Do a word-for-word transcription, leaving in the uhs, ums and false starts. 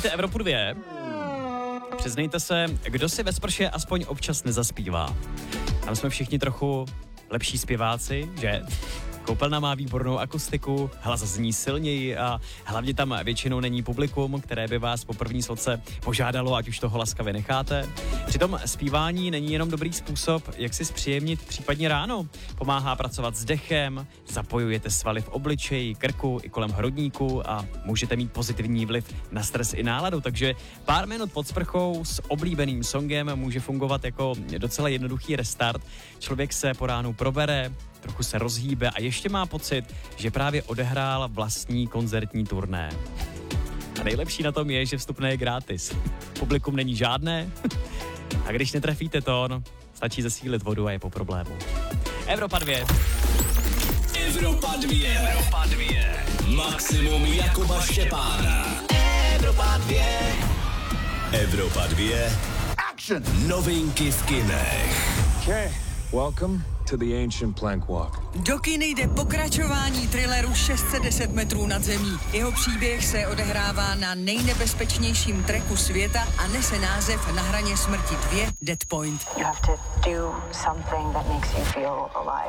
Slyšíte Evropu dvě? Přiznejte se, kdo si ve sprše aspoň občas nezaspívá. Tam jsme všichni trochu lepší zpěváci, že? Koupelna má výbornou akustiku, hlas zní silněji a hlavně tam většinou není publikum, které by vás po první sloce požádalo, ať už toho laskavě necháte. Přitom zpívání není jenom dobrý způsob, jak si zpříjemnit případně ráno. Pomáhá pracovat s dechem, zapojujete svaly v obličeji, krku i kolem hrudníku a můžete mít pozitivní vliv na stres i náladu, takže pár minut pod sprchou s oblíbeným songem může fungovat jako docela jednoduchý restart. Člověk se po ránu probere, trochu se rozhýbe a ještě má pocit, že právě odehrál vlastní koncertní turné. A nejlepší na tom je, že vstupné je gratis. Publikum není žádné a když netrefíte tón, stačí zesílit vodu a je po problému. Evropa dvě. Evropa dvě. Evropa dvě. Maximum Jakuba Štěpána. Evropa dvě. Evropa dvě. Action. Novinky v kinech. Okay, welcome to the ancient plank walk. Do kin jde pokračování thrilleru šest set deset metrů nad zemí. Jeho příběh se odehrává na nejnebezpečnějším treku světa a nese název Na hraně smrti dva Dead Point. You have to do something that makes you feel alive.